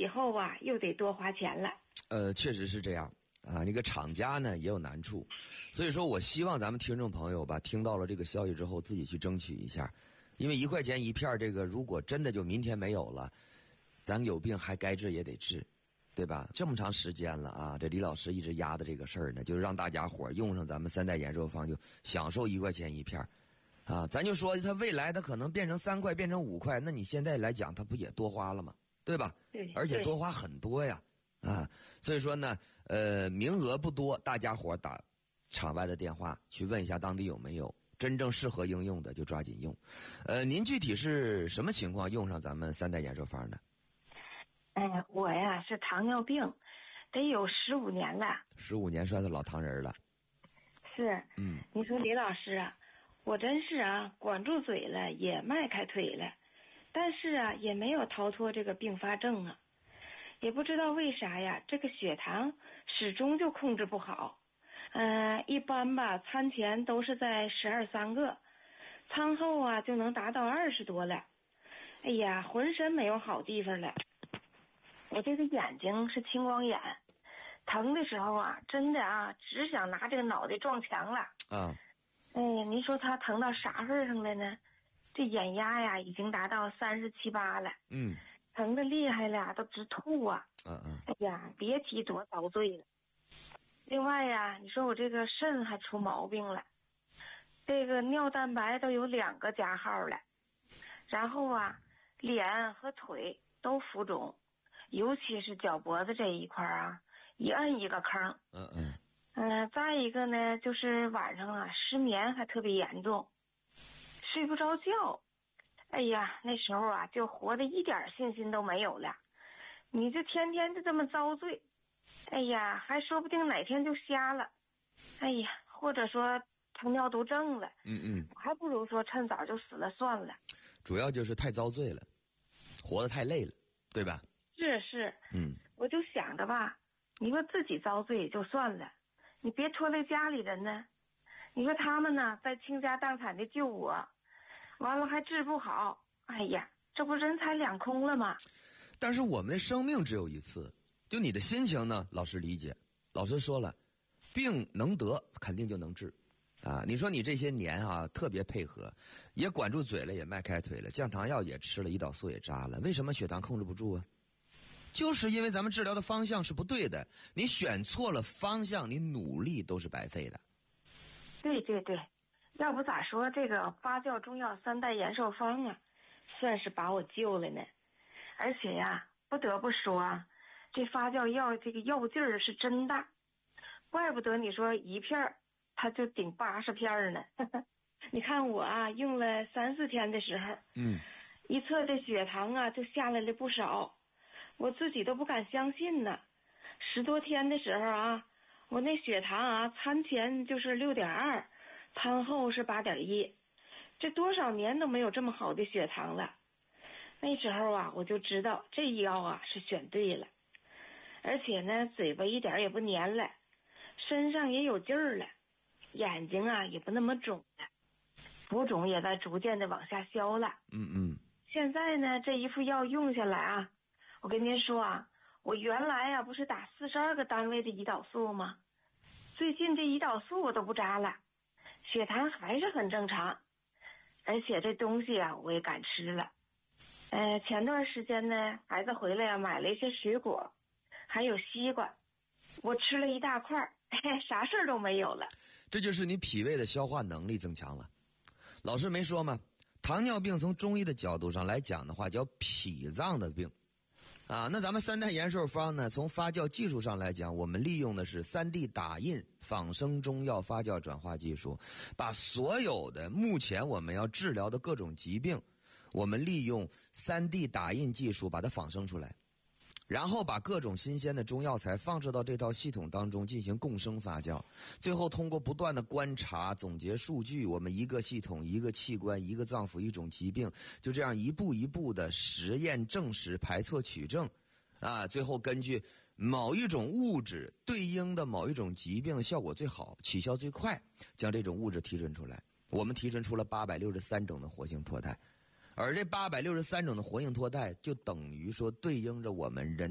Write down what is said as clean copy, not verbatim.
以后啊又得多花钱了。 确实是这样啊，那个厂家呢也有难处，所以说我希望咱们听众朋友吧，听到了这个消息之后，自己去争取一下，因为1块钱一片这个，如果真的就明天没有了，咱有病还该治也得治，对吧？这么长时间了啊，这李老师一直压的这个事儿呢，就是让大家伙用上咱们3代延寿方，就享受1块钱一片啊。咱就说它未来它可能变成3块，变成5块，那你现在来讲，它不也多花了吗？对吧？ 对， 而且多花很多呀。啊，所以说呢，名额不多，大家伙打场外的电话去问一下当地有没有真正适合应用的，就抓紧用。您具体是什么情况用上咱们3代延寿方呢？ 我呀是糖尿病，得有15年了。 15年算是老糖人了。 是，你说李老师啊，我真是啊管住嘴了，也迈开腿了，但是啊也没有逃脱这个并发症啊。也不知道为啥呀，这个血糖始终就控制不好。一般吧，餐前都是在12、3个，餐后啊就能达到20多了。哎呀，浑身没有好地方了。我这个眼睛是青光眼，疼的时候啊，真的啊，只想拿这个脑袋撞墙了。 啊。 哎呀，您说他疼到啥份上了呢？这眼压呀，已经达到37、8了。疼得厉害了，都直吐啊！哎呀，别提多遭罪了。另外呀，你说我这个肾还出毛病了，这个尿蛋白都有2个加号了，然后啊，脸和腿都浮肿，尤其是脚脖子这一块啊，一摁一个坑。再一个呢，就是晚上啊失眠还特别严重，睡不着觉。哎呀，那时候啊，就活得一点信心都没有了。你这天天就这么遭罪，哎呀，还说不定哪天就瞎了。哎呀，或者说成尿毒症了。还不如说趁早就死了算了。 主要就是太遭罪了，活得太累了，对吧？ 是。我就想着吧，你说自己遭罪也就算了，你别拖累家里人呢。你说他们呢，在倾家荡产的救我。完了还治不好，哎呀，这不人财两空了吗？ 但是我们的生命只有一次，就你的心情呢，老师理解。老师说了，病能得肯定就能治啊。你说你这些年啊特别配合，也管住嘴了，也迈开腿了，降糖药也吃了，胰岛素也扎了，为什么血糖控制不住啊？就是因为咱们治疗的方向是不对的，你选错了方向，你努力都是白费的。 对，要不咋说这个发酵中药3代延寿方啊，算是把我救了呢。而且呀，不得不说啊，这发酵药这个药劲儿是真大，怪不得你说一片它就顶80片呢。你看我啊，用了3、4天的时候，一测这血糖啊就下来了不少，我自己都不敢相信呢。10多天的时候啊，我那血糖啊，餐前就是6.2，餐后是8.1，这多少年都没有这么好的血糖了。那时候啊，我就知道这药啊是选对了，而且呢，嘴巴一点也不黏了，身上也有劲儿了，眼睛啊也不那么肿了，浮肿也在逐渐的往下消了。现在呢，这一副药用下来啊，我跟您说啊，我原来啊不是打42个单位的胰岛素吗？最近这胰岛素我都不扎了，血糖还是很正常，而且这东西啊我也敢吃了。前段时间呢，孩子回来啊，买了一些水果，还有西瓜，我吃了一大块，啥事儿都没有了。 这就是你脾胃的消化能力增强了。老师没说吗？糖尿病从中医的角度上来讲的话，叫脾脏的病啊。那咱们3代延寿方呢，从发酵技术上来讲，我们利用的是3D 打印仿生中药发酵转化技术，把所有的目前我们要治疗的各种疾病，我们利用3D 打印技术把它仿生出来，然后把各种新鲜的中药材放置到这套系统当中进行共生发酵，最后通过不断的观察总结数据，我们一个系统一个器官一个脏腑一种疾病，就这样一步一步的实验证实排错取证啊，最后根据某一种物质对应的某一种疾病的效果最好起效最快，将这种物质提纯出来。我们提纯出了863种的活性脱肽，而这863种的活性脱肽就等于说对应着我们人